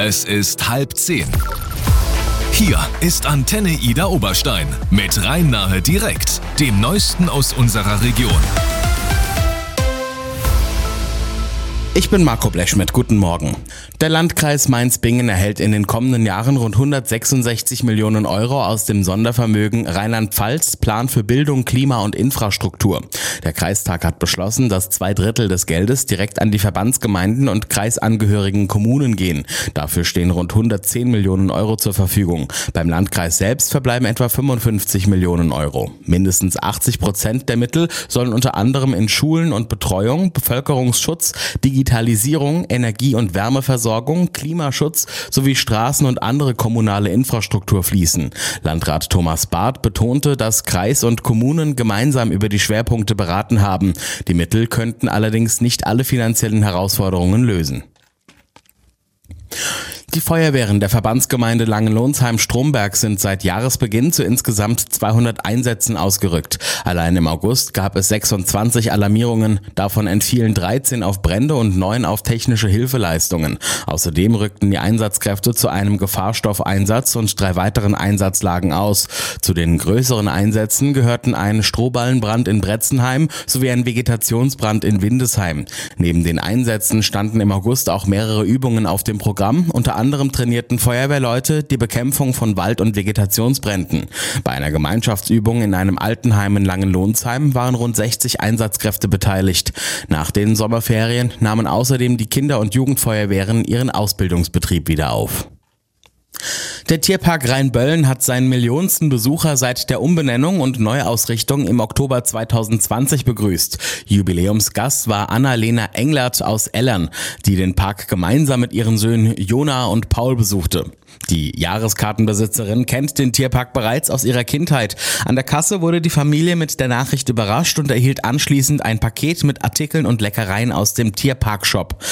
Es ist 9:30. Hier ist Antenne Ida Oberstein mit Rhein-Nahe direkt, dem Neuesten aus unserer Region. Ich bin Marco Blechschmidt, guten Morgen. Der Landkreis Mainz-Bingen erhält in den kommenden Jahren rund 166 Millionen Euro aus dem Sondervermögen Rheinland-Pfalz, Plan für Bildung, Klima und Infrastruktur. Der Kreistag hat beschlossen, dass 2/3 des Geldes direkt an die Verbandsgemeinden und kreisangehörigen Kommunen gehen. Dafür stehen rund 110 Millionen Euro zur Verfügung. Beim Landkreis selbst verbleiben etwa 55 Millionen Euro. Mindestens 80% der Mittel sollen unter anderem in Schulen und Betreuung, Bevölkerungsschutz, Digitalisierung, Energie- und Wärmeversorgung, Klimaschutz sowie Straßen und andere kommunale Infrastruktur fließen. Landrat Thomas Barth betonte, dass Kreis und Kommunen gemeinsam über die Schwerpunkte beraten haben. Die Mittel könnten allerdings nicht alle finanziellen Herausforderungen lösen. Die Feuerwehren der Verbandsgemeinde Langenlonsheim-Stromberg sind seit Jahresbeginn zu insgesamt 200 Einsätzen ausgerückt. Allein im August gab es 26 Alarmierungen, davon entfielen 13 auf Brände und 9 auf technische Hilfeleistungen. Außerdem rückten die Einsatzkräfte zu einem Gefahrstoffeinsatz und 3 weiteren Einsatzlagen aus. Zu den größeren Einsätzen gehörten ein Strohballenbrand in Bretzenheim sowie ein Vegetationsbrand in Windesheim. Neben den Einsätzen standen im August auch mehrere Übungen auf dem Programm, unter anderem trainierten Feuerwehrleute die Bekämpfung von Wald- und Vegetationsbränden. Bei einer Gemeinschaftsübung in einem Altenheim in Langenlonsheim waren rund 60 Einsatzkräfte beteiligt. Nach den Sommerferien nahmen außerdem die Kinder- und Jugendfeuerwehren ihren Ausbildungsbetrieb wieder auf. Der Tierpark Rheinböllen hat seinen millionsten Besucher seit der Umbenennung und Neuausrichtung im Oktober 2020 begrüßt. Jubiläumsgast war Anna-Lena Englert aus Ellern, die den Park gemeinsam mit ihren Söhnen Jona und Paul besuchte. Die Jahreskartenbesitzerin kennt den Tierpark bereits aus ihrer Kindheit. An der Kasse wurde die Familie mit der Nachricht überrascht und erhielt anschließend ein Paket mit Artikeln und Leckereien aus dem Tierpark-Shop.